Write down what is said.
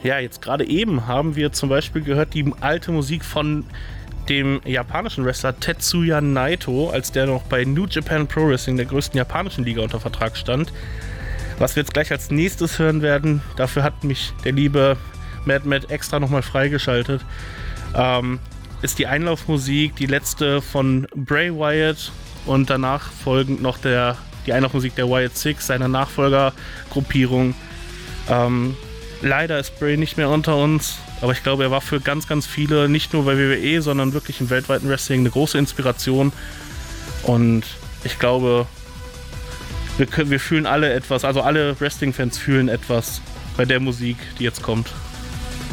Ja, jetzt gerade eben haben wir zum Beispiel gehört die alte Musik von dem japanischen Wrestler Tetsuya Naito, als der noch bei New Japan Pro Wrestling, der größten japanischen Liga, unter Vertrag stand. Was wir jetzt gleich als nächstes hören werden, dafür hat mich der liebe Mad Matt extra nochmal freigeschaltet, ist die Einlaufmusik, die letzte von Bray Wyatt und danach folgend noch die Einlaufmusik der Wyatt Six, seiner Nachfolgergruppierung. Leider ist Bray nicht mehr unter uns, aber ich glaube, er war für ganz, ganz viele, nicht nur bei WWE, sondern wirklich im weltweiten Wrestling eine große Inspiration. Und ich glaube, wir fühlen alle etwas, also alle Wrestling-Fans fühlen etwas bei der Musik, die jetzt kommt.